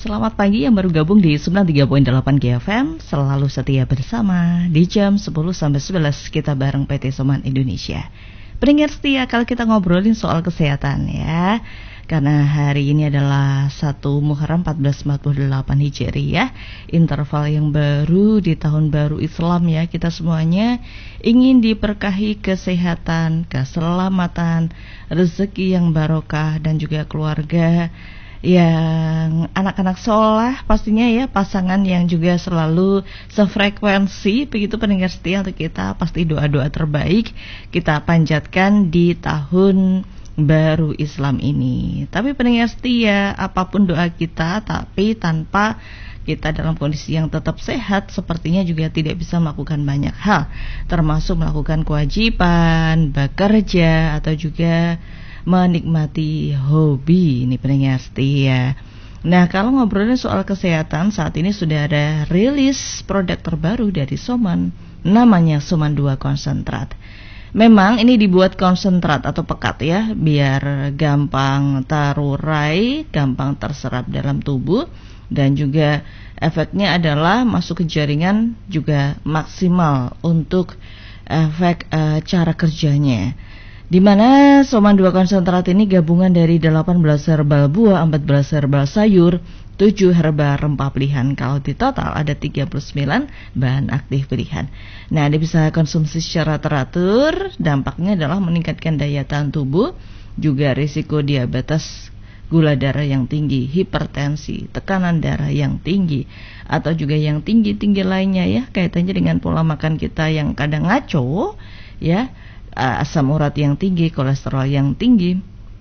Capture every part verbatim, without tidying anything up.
Selamat pagi yang baru gabung di sembilan puluh tiga koma delapan G F M. Selalu setia bersama di jam sepuluh sampai sebelas kita bareng P T Soman Indonesia. Pendengar setia, kalau kita ngobrolin soal kesehatan ya, karena hari ini adalah satu Muharram seribu empat ratus empat puluh delapan Hijriah, interval yang baru di tahun baru Islam ya. Kita semuanya ingin diberkahi kesehatan, keselamatan, rezeki yang barokah, dan juga keluarga yang anak-anak soleh pastinya ya, pasangan yang juga selalu sefrekuensi. Begitu pendengar setia, untuk kita pasti doa-doa terbaik kita panjatkan di tahun baru Islam ini. Tapi pendengar setia, apapun doa kita, tapi tanpa kita dalam kondisi yang tetap sehat, sepertinya juga tidak bisa melakukan banyak hal, termasuk melakukan kewajiban, bekerja, atau juga menikmati hobi. Ini pendengar setia. Nah, kalau ngobrolin soal kesehatan, saat ini sudah ada rilis produk terbaru dari Soman, namanya Soman dua Konsentrat. Memang ini dibuat konsentrat atau pekat ya, biar gampang terurai, gampang terserap dalam tubuh, dan juga efeknya adalah masuk ke jaringan juga maksimal untuk efek uh, cara kerjanya. Di mana Soman dua Konsentrat ini gabungan dari delapan belas herbal buah, empat belas herbal sayur, tujuh herbal rempah pilihan. Kalau di total ada tiga puluh sembilan bahan aktif pilihan. Nah, Anda bisa konsumsi secara teratur. Dampaknya adalah meningkatkan daya tahan tubuh, juga risiko diabetes, gula darah yang tinggi, hipertensi, tekanan darah yang tinggi, atau juga yang tinggi-tinggi lainnya ya, kaitannya dengan pola makan kita yang kadang ngaco ya, asam urat yang tinggi, kolesterol yang tinggi.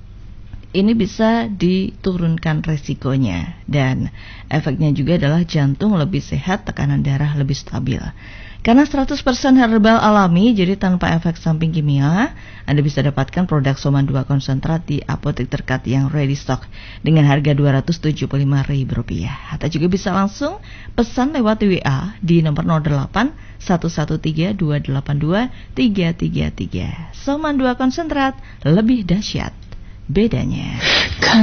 Ini bisa diturunkan resikonya, dan efeknya juga adalah jantung lebih sehat, tekanan darah lebih stabil. Karena seratus persen herbal alami, jadi tanpa efek samping kimia, Anda bisa dapatkan produk Soman dua Konsentrat di apotek terdekat yang ready stock dengan harga dua ratus tujuh puluh lima ribu rupiah. Atau juga bisa langsung pesan lewat W A di nomor nol delapan satu satu tiga dua delapan dua tiga tiga tiga. Soman dua Konsentrat, lebih dahsyat bedanya.